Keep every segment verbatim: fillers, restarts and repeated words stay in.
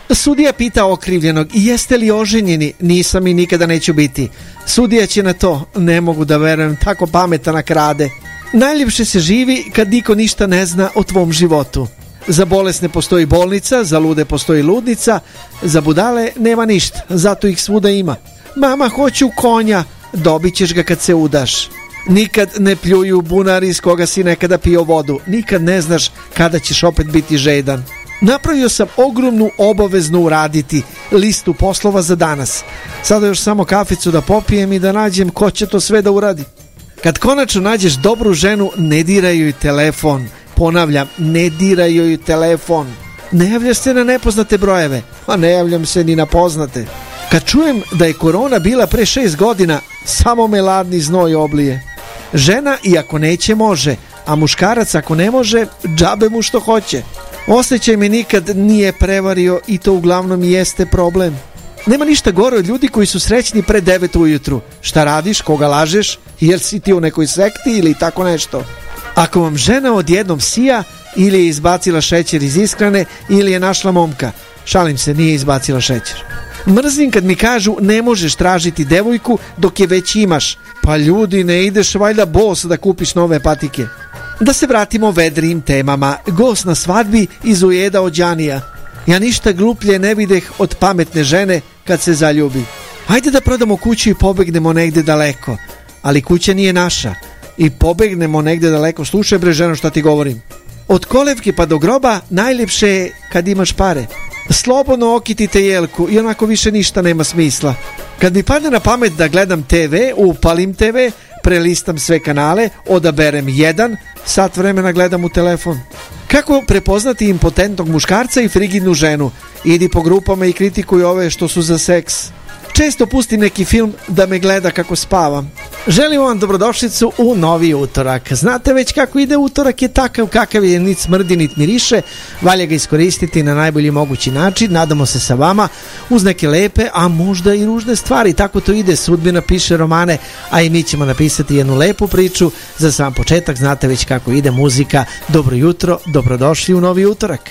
Sudija pita okrivljenog, jeste li oženjeni? Nisam i nikada neću biti. Sudija će na to, ne mogu da verujem, tako pametana krade. Najljepše se živi kad niko ništa ne zna o tvom životu. Za bolesne postoji bolnica, za lude postoji ludnica, za budale nema ništa, zato ih svuda ima. Mama, hoću konja, dobit ćeš ga kad se udaš. Nikad ne pljuju bunari iz koga si nekada pio vodu, nikad ne znaš kada ćeš opet biti žedan. Napravio sam ogromnu obaveznu uraditi listu poslova za danas. Sada još samo kaficu da popijem i da nađem ko će to sve da uradi. Kad konačno nađeš dobru ženu, ne diraj joj telefon. Ponavljam, ne diraj joj telefon. Ne javljaš se na nepoznate brojeve, a ne javljam se ni na poznate. Kad čujem da je korona bila pre šest godina, samo me ladni znoj oblije. Žena i ako neće može, a muškarac ako ne može, džabe mu što hoće. Osjećaj me nikad nije prevario i to uglavnom jeste problem. Nema ništa gore od ljudi koji su srećni pre devet ujutru. Šta radiš, koga lažeš, jer si ti u nekoj sekti ili tako nešto. Ako vam žena odjednom sija, ili je izbacila šećer iz ishrane, ili je našla momka. Šalim se, nije izbacila šećer. Mrzim kad mi kažu ne možeš tražiti devojku dok je već imaš. Pa ljudi, ne ideš valjda bos da kupiš nove patike. Da se vratimo vedrijim temama. Gost na svadbi iz ujeda od Đanija. Ja ništa gluplje ne videh od pametne žene kad se zaljubi. Hajde da prodamo kuću i pobegnemo negde daleko. Ali kuća nije naša. I pobegnemo negde daleko. Slušaj bre ženo šta ti govorim. Od kolevke pa do groba najljepše je kad imaš pare. Slobodno okitite jelku i onako više ništa nema smisla. Kad mi padne na pamet da gledam te ve, upalim te ve, prelistam sve kanale, odaberem jedan, sat vremena gledam u telefon. Kako prepoznati impotentnog muškarca i frigidnu ženu? Idi po grupama i kritikuj ove što su za seks. Često pustim neki film da me gleda kako spavam. Želim vam dobrodošlicu u novi utorak. Znate već kako ide utorak, je takav kakav je, nit smrdi nit miriše. Valja ga iskoristiti na najbolji mogući način. Nadamo se sa vama uz neke lepe, a možda i ružne stvari. Tako to ide, sudbina piše romane, a i mi ćemo napisati jednu lepu priču. Za sam početak znate već kako ide muzika. Dobro jutro, dobrodošli u novi utorak.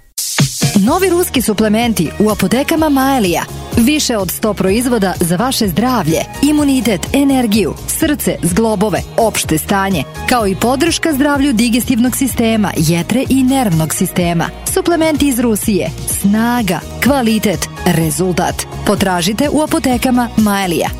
Novi ruski suplementi u apotekama Maelija. Više od sto proizvoda za vaše zdravlje, imunitet, energiju, srce, zglobove, opšte stanje, kao i podrška zdravlju digestivnog sistema, jetre i nervnog sistema. Suplementi iz Rusije. Snaga, kvalitet, rezultat. Potražite u apotekama Maelija.